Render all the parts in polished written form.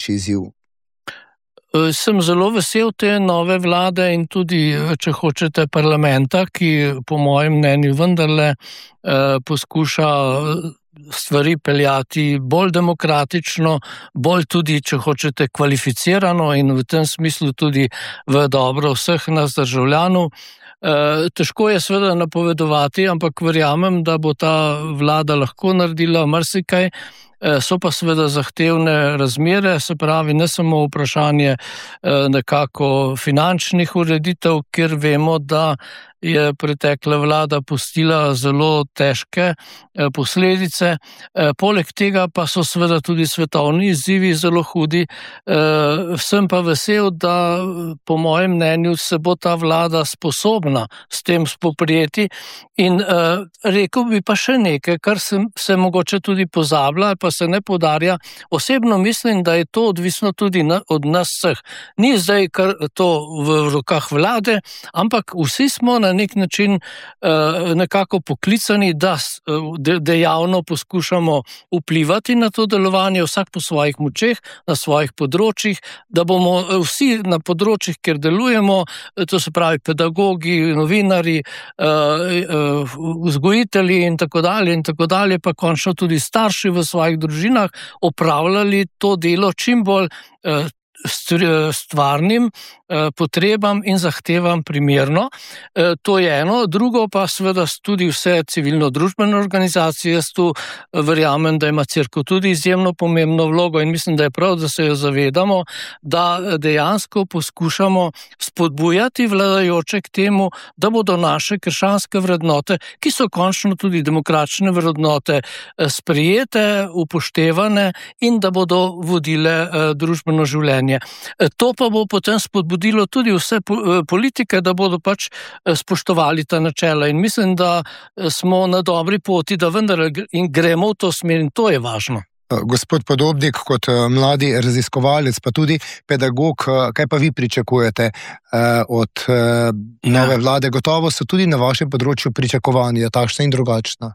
največji izziv? Sem zelo vesel te nove vlade in tudi, če hočete, parlamenta, ki po mojem mnenju vendarle poskuša stvari peljati bolj demokratično, bolj tudi, če hočete, kvalificirano in v tem smislu tudi v dobro vseh nas državljanov. Težko je seveda napovedovati, ampak verjamem, da bo ta vlada lahko naredila marsikaj. So pa seveda zahtevne razmere, se pravi ne samo vprašanje nekako finančnih ureditev, kjer vemo, da je pretekla vlada pustila zelo težke posledice. Poleg tega pa so seveda tudi svetovni izzivi zelo hudi. Sem pa vesel, da po mojem mnenju se bo ta vlada sposobna s tem spoprijeti in rekel bi pa še nekaj, kar se mogoče tudi pozablja, pa se ne poudarja. Osebno mislim, da je to odvisno tudi od nas vseh. Ni zdaj kar to v rokah vlade, ampak vsi smo na nek način nekako poklicani, da dejavno poskušamo vplivati na to delovanje, vsak po svojih močeh, na svojih področjih, da bomo vsi na področjih, kjer delujemo, to se pravi pedagogi, novinari, vzgojitelji in tako dalje, pa končno tudi starši v svojih družinah opravljali to delo čim bolj stvarnim potrebam in zahtevam primerno. To je eno. Drugo pa seveda tudi vse civilno-družbene organizacije. Jaz tu verjamem, da ima cerkev tudi izjemno pomembno vlogo in mislim, da je prav, da se jo zavedamo, da dejansko poskušamo spodbujati vladajoče k temu, da bodo naše krščanske vrednote, ki so končno tudi demokratične vrednote, sprejete, upoštevane in da bodo vodile družbeno življenje. To pa bo potem spodbudilo tudi vse politike, da bodo pač spoštovali ta načela in mislim, da smo na dobri poti, da vendar gremo v to smer in to je važno. Gospod Podobnik, kot mladi raziskovalec, pa tudi pedagog, kaj pa vi pričakujete od nove vlade? Gotovo so tudi na vašem področju pričakovanja takšna in drugačna.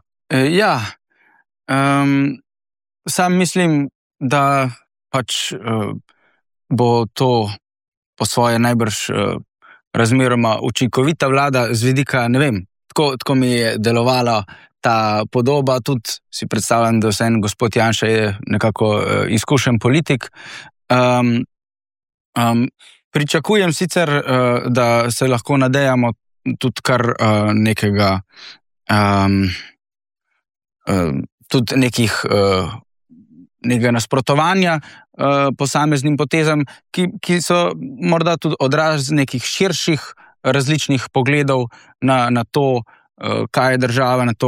Sam mislim, da pač bo to po svoje najbrž razmeroma učinkovita vlada z vidika, ne vem, tako mi je delovala ta podoba, tudi si predstavljam, da vseeno gospod Janša je nekako izkušen politik. Pričakujem sicer, da se lahko nadejamo tudi kar nekega tudi nekega nasprotovanja posameznim potezam, ki so morda tudi odraz nekih širših različnih pogledov na to, kaj je država, na to,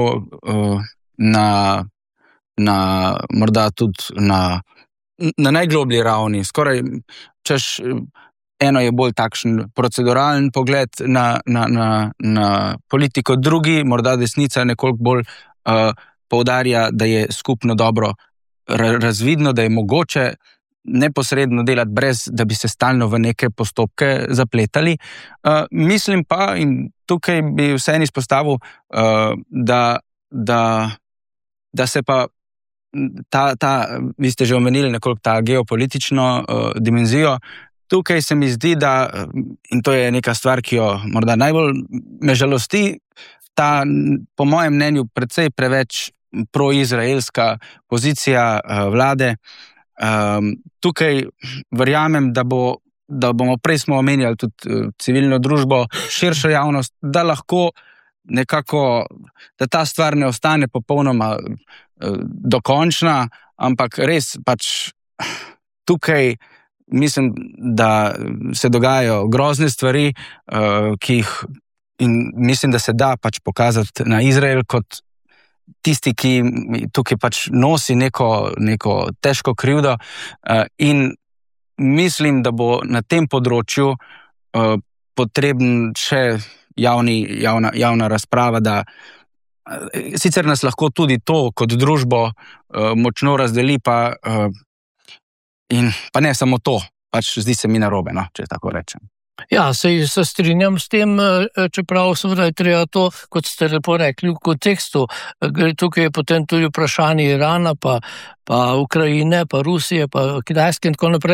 morda tudi na najgloblji ravni. Skoraj, eno je bolj takšen proceduralen pogled na politiko, drugi, morda desnica, nekoliko bolj poudarja, da je skupno dobro razvidno, da je mogoče neposredno delati brez, da bi se stalno v neke postopke zapletali. Mislim pa, in tukaj bi vseeno izpostavil, da se pa vi ste že omenili nekoliko ta geopolitično dimenzijo, tukaj se mi zdi, da, in to je neka stvar, ki jo morda najbolj me žalosti, ta, po mojem mnenju, precej preveč proizraelska pozicija vlade. Tukaj verjamem, da bomo prej smo omenjali tudi civilno družbo, širšo javnost, da lahko nekako, da ta stvar ne ostane popolnoma dokončna, ampak res pač tukaj mislim, da se dogajajo grozne stvari, ki jih in mislim, da se da pač pokazati na Izrael kot tisti, ki tukaj pač nosi neko težko krivdo, in mislim, da bo na tem področju potreben še javna razprava, da sicer nas lahko tudi to kot družbo močno razdeli, pa ne samo to, pač zdi se mi narobe, če tako rečem. Ja, se strinjam s tem, čeprav seveda je treba to, kot ste lepo rekli, v kontekstu. Tukaj je potem tudi vprašanje Irana, pa Ukrajine, pa Rusije, pa Kitajske in tako naprej.